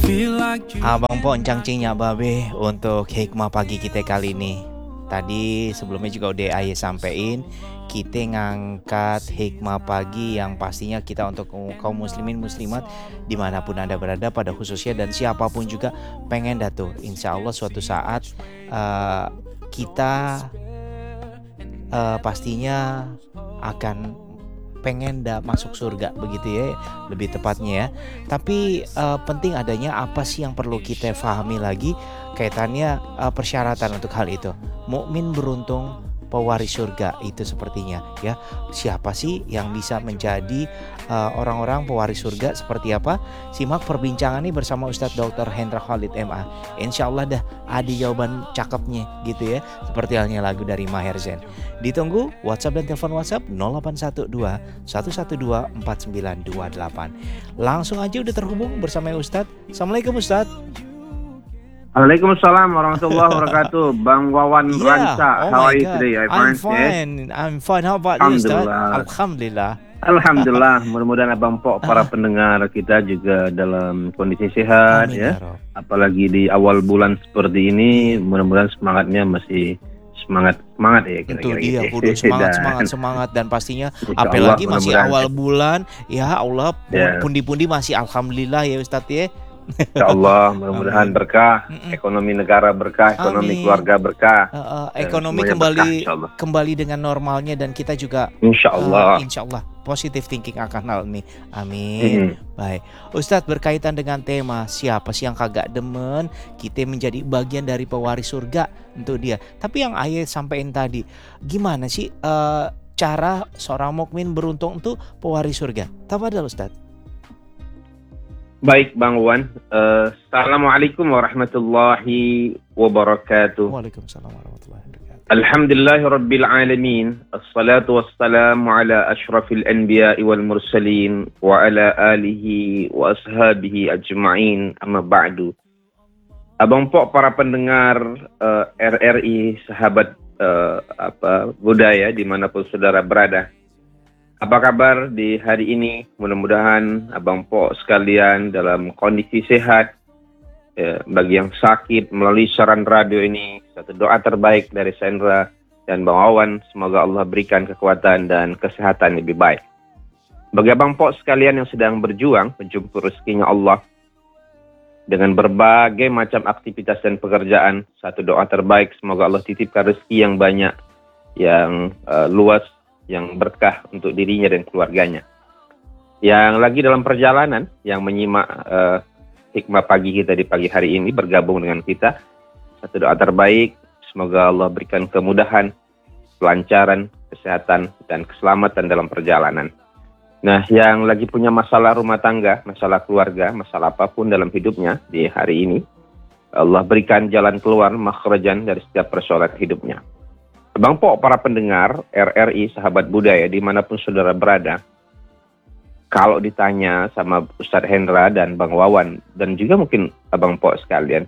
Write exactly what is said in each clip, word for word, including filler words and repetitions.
Abang Po encang-cingnya babe untuk hikmah pagi kita kali ini. Tadi sebelumnya juga udah ayah sampein, kita ngangkat hikmah pagi yang pastinya kita untuk kaum muslimin muslimat dimanapun anda berada pada khususnya, dan siapapun juga pengen datu. Insya Allah suatu saat uh, kita uh, pastinya akan pengen dah masuk surga begitu ya, lebih tepatnya ya. Tapi uh, penting adanya apa sih yang perlu kita pahami lagi kaitannya uh, persyaratan untuk hal itu. Mukmin beruntung pewaris surga itu sepertinya ya. Siapa sih yang bisa menjadi uh, orang-orang pewaris surga, seperti apa? Simak perbincangan ini bersama Ustadz doktor Hendra Khalid M A. Insya Allah dah ada jawaban cakepnya gitu ya, seperti halnya lagu dari Maher Zain. Ditunggu WhatsApp dan telepon WhatsApp nol delapan satu dua satu satu dua empat sembilan dua delapan. Langsung aja udah terhubung bersama Ustadz. Assalamualaikum Ustadz. Waalaikumsalam warahmatullahi wabarakatuh. Bang Wawan Yeah, Ranca, oh how my are you God. today? Are you I'm fine? fine. I'm fine. How about you, Ustaz? Alhamdulillah. Alhamdulillah. Alhamdulillah, mudah-mudahan Abang Pok, para pendengar kita juga dalam kondisi sehat. Amin ya. ya Rob. Apalagi di awal bulan seperti ini, mudah-mudahan semangatnya masih semangat semangat ya Itu kira-kira dia gitu. kudu semangat Dan semangat semangat dan pastinya Insya apalagi Allah, masih mudah-mudahan. awal bulan ya Allah, Ya. pundi-pundi masih alhamdulillah ya Ustadz ya. Insya Allah, mudah-mudahan Amin. berkah, Mm-mm. ekonomi negara berkah, ekonomi Amin. keluarga berkah. Uh, uh, Dan ekonomi semuanya kembali berkah, insya Allah. kembali dengan normalnya, dan kita juga Insya uh, Allah. insya Allah positive thinking akan hal ini. Amin. Mm-mm. Baik, Ustadz, berkaitan dengan tema siapa sih yang kagak demen kita menjadi bagian dari pewaris surga untuk dia. Tapi yang ayat sampaikan tadi, gimana sih uh, cara seorang mukmin beruntung untuk pewaris surga? Tafadhal Ustadz. Baik Bang Wan, uh, Assalamualaikum warahmatullahi wabarakatuh. Waalaikumsalam warahmatullahi wabarakatuh. Alhamdulillahi rabbil alamin. Assalatu wassalamu ala ashrafil anbiya'i wal mursalin wa ala alihi wa ashabihi ajma'in, amma ba'du. Abang Pok, para pendengar uh, R R I, sahabat uh, apa budaya dimanapun saudara berada. Apa kabar di hari ini? Mudah-mudahan Abang Pok sekalian dalam kondisi sehat. Ya, bagi yang sakit melalui siaran radio ini, satu doa terbaik dari Sandra dan Bang Wawan, semoga Allah berikan kekuatan dan kesehatan lebih baik. Bagi Abang Pok sekalian yang sedang berjuang menjemput rezekinya Allah dengan berbagai macam aktivitas dan pekerjaan, satu doa terbaik, semoga Allah titipkan rezeki yang banyak, yang uh, luas, yang berkah untuk dirinya dan keluarganya. Yang lagi dalam perjalanan, yang menyimak uh, hikmah pagi kita di pagi hari ini, bergabung dengan kita, satu doa terbaik, semoga Allah berikan kemudahan, kelancaran, kesehatan, dan keselamatan dalam perjalanan. Nah, yang lagi punya masalah rumah tangga, masalah keluarga, masalah apapun dalam hidupnya di hari ini, Allah berikan jalan keluar, makhrajan dari setiap persoalan hidupnya. Bang Pok, para pendengar R R I, sahabat budaya, dimanapun saudara berada, kalau ditanya sama Ustadz Hendra dan Bang Wawan, dan juga mungkin Abang Pok sekalian,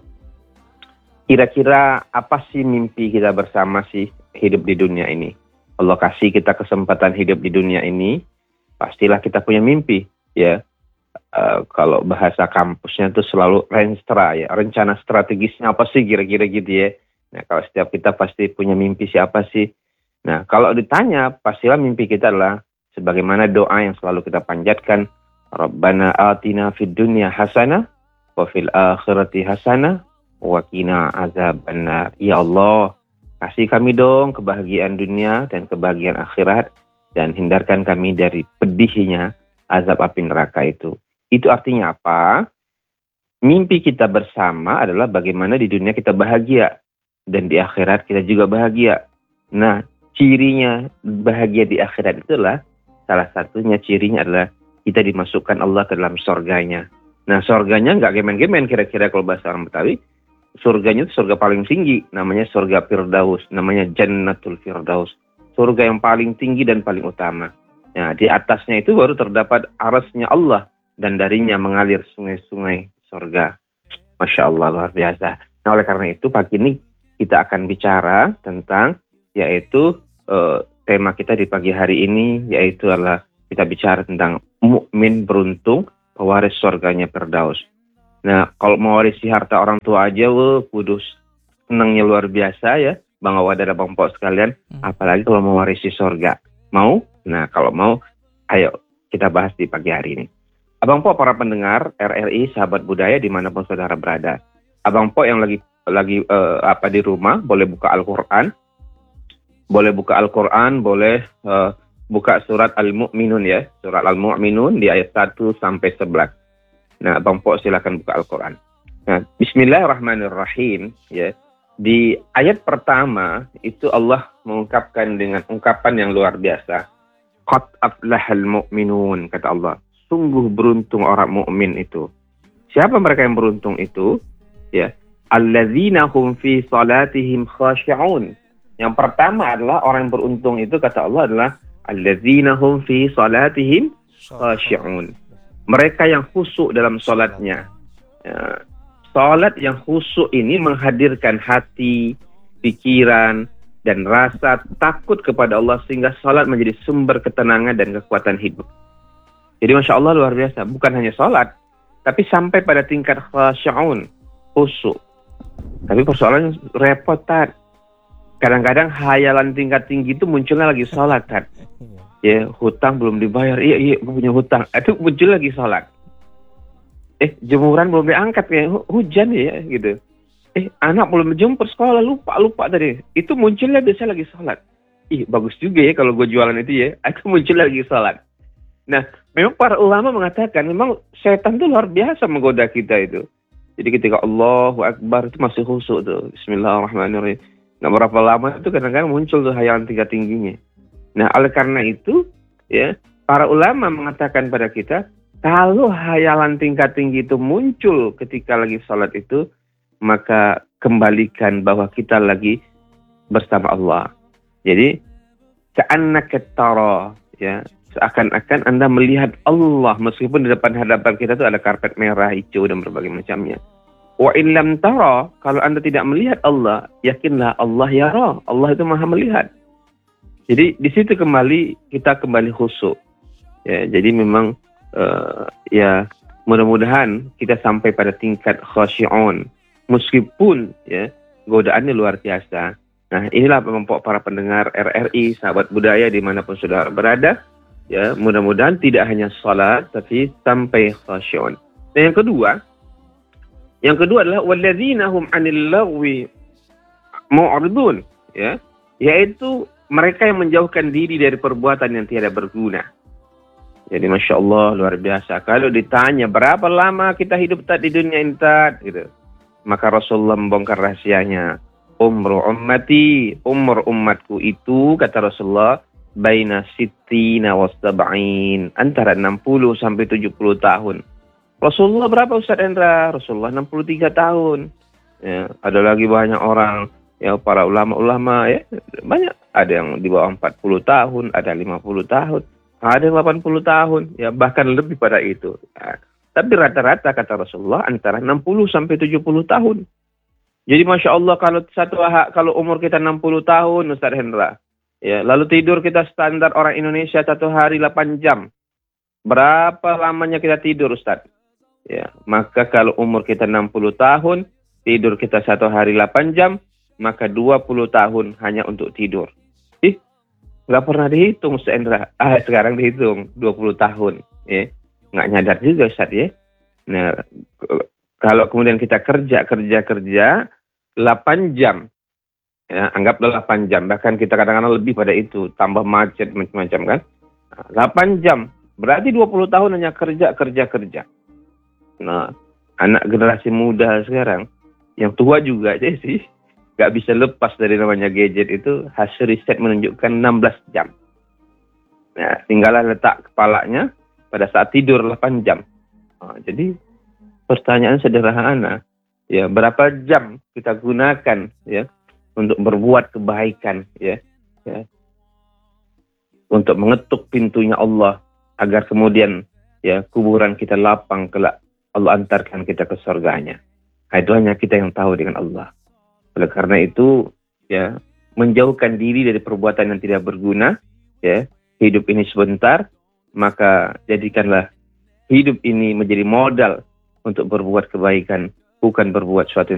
kira-kira apa sih mimpi kita bersama sih hidup di dunia ini? Allah kasih kita kesempatan hidup di dunia ini, pastilah kita punya mimpi, ya. Uh, kalau bahasa kampusnya itu selalu renstra, ya, rencana strategisnya apa sih kira-kira gitu ya. Nah, kalau setiap kita pasti punya mimpi siapa sih? Nah, kalau ditanya, pastilah mimpi kita adalah sebagaimana doa yang selalu kita panjatkan, Rabbana atina fid dunya hasanah wa fil akhirati hasanah wa qina azabannar. Ya Allah, kasih kami dong kebahagiaan dunia dan kebahagiaan akhirat, dan hindarkan kami dari pedihnya azab api neraka itu. Itu artinya apa? Mimpi kita bersama adalah bagaimana di dunia kita bahagia, dan di akhirat kita juga bahagia. Nah, cirinya bahagia di akhirat itulah, salah satunya cirinya adalah kita dimasukkan Allah ke dalam surganya. Nah, surganya nggak gemen-gemen kira-kira kalau bahasa orang Betawi. Surganya itu surga paling tinggi, namanya surga Firdaus, namanya Jannatul Firdaus. Surga yang paling tinggi dan paling utama. Nah, di atasnya itu baru terdapat arasnya Allah, dan darinya mengalir sungai-sungai surga. Masya Allah, luar biasa. Nah, oleh karena itu pagi ini kita akan bicara tentang, yaitu uh, tema kita di pagi hari ini, yaitu adalah kita bicara tentang mukmin beruntung, pewaris surganya Firdaus. Nah, kalau mewarisi harta orang tua aja, wah, kudus senangnya luar biasa ya, Bang Awad dan Bang Pok sekalian. Hmm. Apalagi kalau mewarisi surga. Mau? Nah, kalau mau, ayo kita bahas di pagi hari ini. Abang Pok, para pendengar R R I, sahabat budaya dimanapun saudara berada. Abang Pok yang lagi lagi uh, apa di rumah, boleh buka Al-Quran. Boleh buka Al-Quran, boleh uh, buka surat Al-Mu'minun ya. Surat Al-Mu'minun di ayat satu sampai sebelas. Nah, Bang Pok silakan buka Al-Quran. Nah, Bismillahirrahmanirrahim ya. Di ayat pertama itu Allah mengungkapkan dengan ungkapan yang luar biasa. Qad aflahal mu'minun, kata Allah. Sungguh beruntung orang mukmin itu. Siapa mereka yang beruntung itu? Ya, alladzina hum fi salatihim khashi'un. Yang pertama adalah orang yang beruntung itu, kata Allah, adalah alladzina hum fi salatihim khashi'un. Mereka yang khusyuk dalam salatnya. Ya, salat yang khusyuk ini menghadirkan hati, pikiran, dan rasa takut kepada Allah sehingga salat menjadi sumber ketenangan dan kekuatan hidup. Jadi Masya Allah luar biasa. Bukan hanya salat, tapi sampai pada tingkat khasyi'un, khusyuk. Tapi persoalannya repot, Tad. Kadang-kadang hayalan tingkat tinggi itu munculnya lagi salat, Tad. Ya, hutang belum dibayar. Iya, iya, gue punya hutang. Itu muncul lagi salat. Eh, jemuran belum diangkat, ya, hujan ya, gitu. Eh, anak belum jemput sekolah, lupa-lupa tadi. Itu munculnya biasa lagi salat. Ih, bagus juga ya kalau gue jualan itu ya. Itu muncul lagi salat. Nah, memang para ulama mengatakan, memang setan itu luar biasa menggoda kita itu. Jadi ketika Allahu Akbar itu masih khusyuk tuh. Bismillahirrahmanirrahim. Nah, berapa lama itu kadang-kadang muncul tuh hayalan tingkat tingginya. Nah, oleh karena itu, ya, para ulama mengatakan pada kita, kalau hayalan tingkat tinggi itu muncul ketika lagi salat itu, maka kembalikan bahwa kita lagi bersama Allah. Jadi, ka'annaka tara, ya, seakan-akan Anda melihat Allah meskipun di depan hadapan kita itu ada karpet merah, hijau, dan berbagai macamnya. Wa in lam tara, kalau Anda tidak melihat Allah, yakinlah Allah yara. Allah itu Maha melihat. Jadi di situ kembali kita kembali khusyuk. Ya, jadi memang uh, ya mudah-mudahan kita sampai pada tingkat khasyi'un. Meskipun ya godaannya luar biasa. Nah, inilah kelompok para pendengar R R I, sahabat budaya dimanapun saudara berada. Ya, mudah-mudahan tidak hanya salat tapi sampai khasyi'un. Dan yang kedua, yang kedua adalah walladzina hum 'anil lagwi mu'ridun, ya, yaitu mereka yang menjauhkan diri dari perbuatan yang tidak berguna. Jadi Masya Allah luar biasa. Kalau ditanya berapa lama kita hidup Tad di dunia ini Tad, gitu, maka Rasulullah membongkar rahasianya. Umru ummati, umur umatku itu, kata Rasulullah, baina sittina wa sab'in, antara enam puluh sampai tujuh puluh tahun. Rasulullah berapa Ustaz Hendra? Rasulullah enam puluh tiga tahun. Ya, ada lagi banyak orang, ya, para ulama-ulama, ya, banyak. Ada yang di bawah empat puluh tahun, ada lima puluh tahun, ada yang delapan puluh tahun, ya, bahkan lebih pada itu. Nah, tapi rata-rata kata Rasulullah antara enam puluh sampai tujuh puluh tahun. Jadi Masya Allah kalau satu kalau umur kita enam puluh tahun Ustaz Hendra, ya, lalu tidur kita standar orang Indonesia satu hari delapan jam. Berapa lamanya kita tidur Ustaz? Ya, maka kalau umur kita enam puluh tahun, tidur kita satu hari delapan jam, maka dua puluh tahun hanya untuk tidur. Ih, nggak pernah dihitung Ustaz Hendra. Ah, sekarang dihitung dua puluh tahun. Ya, nggak nyadar juga Ustaz ya. Nah, kalau kemudian kita kerja, kerja, kerja delapan jam. Ya, anggaplah delapan jam. Bahkan kita kadang-kadang lebih pada itu. Tambah macet, macam-macam kan. Nah, delapan jam. Berarti dua puluh tahun hanya kerja, kerja, kerja. Nah, anak generasi muda sekarang, yang tua juga aja sih, gak bisa lepas dari namanya gadget itu. Hasil riset menunjukkan enam belas jam. Nah, tinggallah letak kepalanya pada saat tidur delapan jam. Nah, jadi pertanyaan sederhana, ya, berapa jam kita gunakan ya untuk berbuat kebaikan, ya, ya, untuk mengetuk pintunya Allah agar kemudian ya kuburan kita lapang kelak Allah antarkan kita ke surganya. Nah, itu hanya kita yang tahu dengan Allah. Oleh karena itu, ya, menjauhkan diri dari perbuatan yang tidak berguna, ya, hidup ini sebentar, maka jadikanlah hidup ini menjadi modal untuk berbuat kebaikan, bukan berbuat suatu